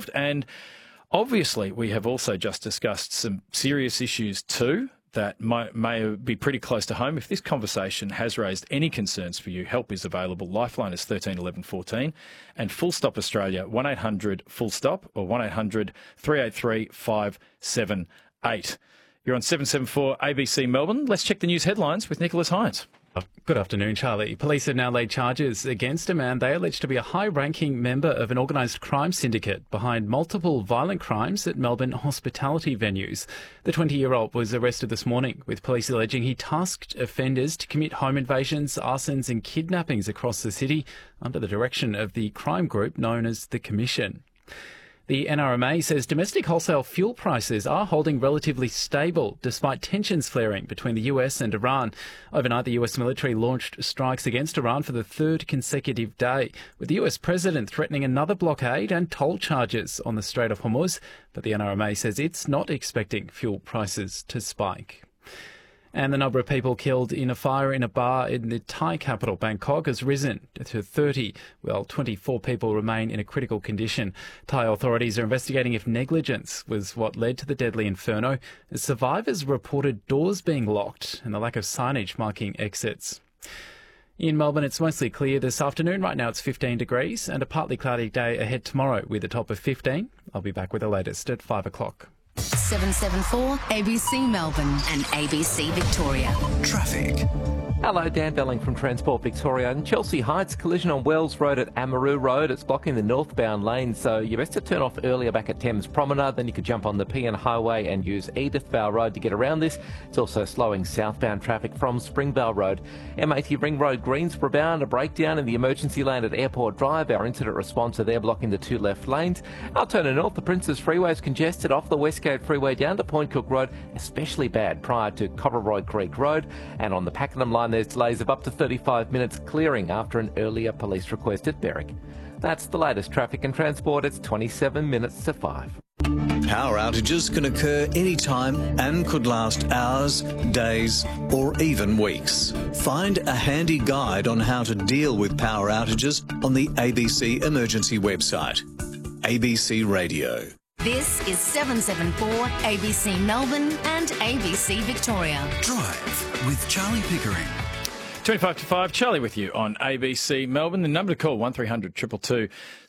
involved. And obviously, we have also just discussed some serious issues too that may be pretty close to home. If this conversation has raised any concerns for you, help is available. Lifeline is 13 11 14. And Full Stop Australia, 1800 Full Stop or 1800 383 578. You're on 774 ABC Melbourne. Let's check the news headlines with Nicholas Hines. Good afternoon, Charlie. Police have now laid charges against a man they allege to be a high-ranking member of an organised crime syndicate behind multiple violent crimes at Melbourne hospitality venues. The 20-year-old was arrested this morning, with police alleging he tasked offenders to commit home invasions, arsons and kidnappings across the city under the direction of the crime group known as the Commission. The NRMA says domestic wholesale fuel prices are holding relatively stable despite tensions flaring between the US and Iran. Overnight, the US military launched strikes against Iran for the third consecutive day, with the US president threatening another blockade and toll charges on the Strait of Hormuz. But the NRMA says it's not expecting fuel prices to spike. And the number of people killed in a fire in a bar in the Thai capital, Bangkok, has risen to 30, while 24 people remain in a critical condition. Thai authorities are investigating if negligence was what led to the deadly inferno, as survivors reported doors being locked and the lack of signage marking exits. In Melbourne, it's mostly clear this afternoon. Right now it's 15 degrees and a partly cloudy day ahead tomorrow with a top of 15. I'll be back with the latest at 5 o'clock. 774 ABC Melbourne and ABC Victoria. Traffic. Hello, Dan Belling from Transport Victoria. In Chelsea Heights, collision on Wells Road at Amaroo Road. It's blocking the northbound lane, so you're best to turn off earlier back at Thames Promenade. Then you could jump on the PN Highway and use Edithvale Road to get around this. It's also slowing southbound traffic from Springvale Road. M80 Ring Road, Greensboro bound. A breakdown in the emergency lane at Airport Drive. Our incident response are there blocking the two left lanes. Altona North, the Princes Freeway is congested off the Westgate Freeway down to Point Cook Road, especially bad prior to Coveroy Creek Road. And on the Pakenham line, there's delays of up to 35 minutes clearing after an earlier police request at Berwick. That's the latest traffic and transport. It's 27 minutes to 5. Power outages can occur anytime and could last hours, days or even weeks. Find a handy guide on how to deal with power outages on the ABC Emergency website. ABC Radio. This is 774 ABC Melbourne and ABC Victoria. Drive with Charlie Pickering. 25 to 5, Charlie with you on ABC Melbourne. The number to call, 1300 222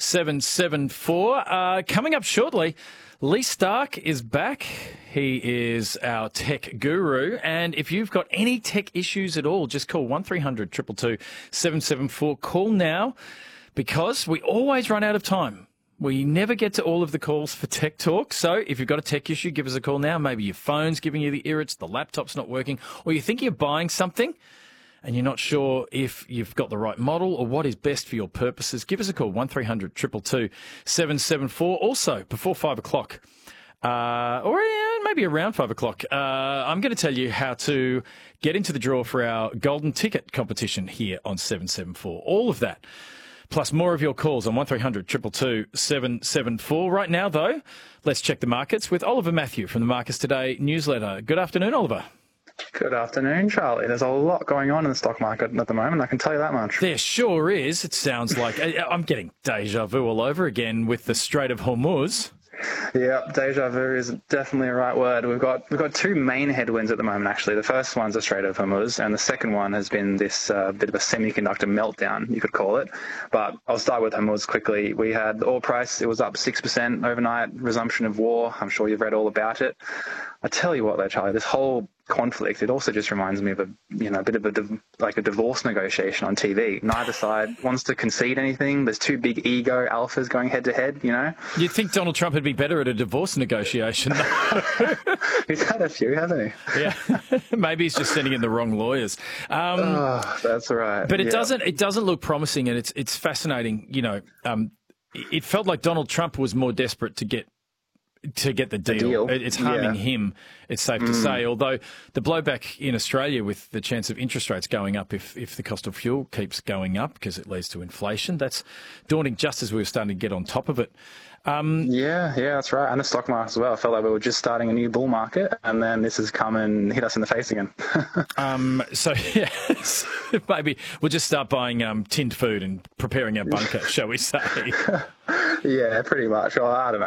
774. Coming up shortly, Lee Stark is back. He is our tech guru. And if you've got any tech issues at all, just call 1300 222 774. Call now because we always run out of time. We never get to all of the calls for Tech Talk. So if you've got a tech issue, give us a call now. Maybe your phone's giving you the irrits, the laptop's not working, or you think you're buying something and you're not sure if you've got the right model or what is best for your purposes, give us a call, 1300 222 774. Also, before 5 o'clock, maybe around 5 o'clock, I'm going to tell you how to get into the draw for our golden ticket competition here on 774. All of that, plus more of your calls on 1300 222 774. Right now, though, let's check the markets with Oliver Matthew from the Marcus Today newsletter. Good afternoon, Oliver. Good afternoon, Charlie. There's a lot going on in the stock market at the moment, I can tell you that much. There sure is. It sounds like I'm getting deja vu all over again with the Strait of Hormuz. Yeah, deja vu is definitely a right word. We've got two main headwinds at the moment, actually. The first one's the Strait of Hormuz, and the second one has been this bit of a semiconductor meltdown, you could call it. But I'll start with Hormuz quickly. We had the oil price, it was up 6% overnight, resumption of war. I'm sure you've read all about it. I tell you what, though, Charlie, this whole conflict, it also just reminds me of a bit of a divorce negotiation on TV. Neither side wants to concede anything. There's two big ego alphas going head to head, you know. You'd think Donald Trump would be better at a divorce negotiation. He's had a few, hasn't he? Yeah, maybe he's just sending in the wrong lawyers. That's right. But it doesn't look promising, and it's fascinating. You know, it felt like Donald Trump was more desperate to get the deal. It's harming him, it's safe to say, although the blowback in Australia with the chance of interest rates going up if the cost of fuel keeps going up because it leads to inflation, that's daunting just as we were starting to get on top of it. Yeah, that's right. And the stock market as well. I felt like we were just starting a new bull market, and then this has come and hit us in the face again. Maybe we'll just start buying tinned food and preparing our bunker, shall we say? Yeah, pretty much. Well, I don't know.